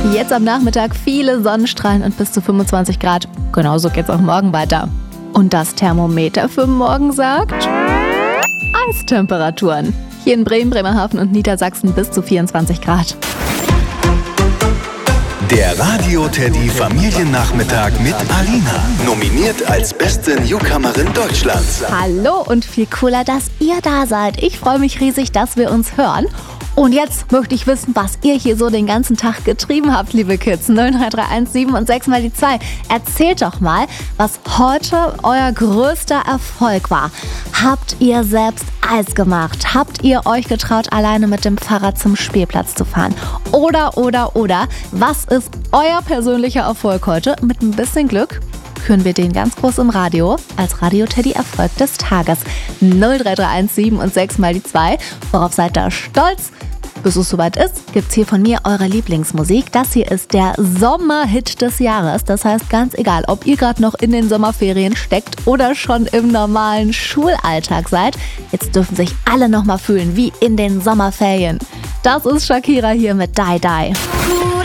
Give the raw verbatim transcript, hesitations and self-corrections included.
Jetzt am Nachmittag viele Sonnenstrahlen und bis zu fünfundzwanzig Grad. Genauso geht's auch morgen weiter. Und das Thermometer für morgen sagt Eistemperaturen. Hier in Bremen, Bremerhaven und Niedersachsen bis zu vierundzwanzig Grad. Der Radio-Teddy Familiennachmittag mit Alina. Nominiert als beste Newcomerin Deutschlands. Hallo und viel cooler, dass ihr da seid. Ich freue mich riesig, dass wir uns hören. Und jetzt möchte ich wissen, was ihr hier so den ganzen Tag getrieben habt, liebe Kids. null drei drei eins sieben und sechs mal die zwei. Erzählt doch mal, was heute euer größter Erfolg war. Habt ihr selbst Eis gemacht? Habt ihr euch getraut, alleine mit dem Fahrrad zum Spielplatz zu fahren? Oder, oder, oder, was ist euer persönlicher Erfolg heute? Mit ein bisschen Glück hören wir den ganz groß im Radio als Radio-Teddy-Erfolg des Tages. null drei drei eins sieben und sechs mal die zwei. Worauf seid ihr stolz? Bis es soweit ist, gibt's hier von mir eure Lieblingsmusik. Das hier ist der Sommerhit des Jahres. Das heißt, ganz egal, ob ihr gerade noch in den Sommerferien steckt oder schon im normalen Schulalltag seid, jetzt dürfen sich alle nochmal fühlen wie in den Sommerferien. Das ist Shakira hier mit Die Die.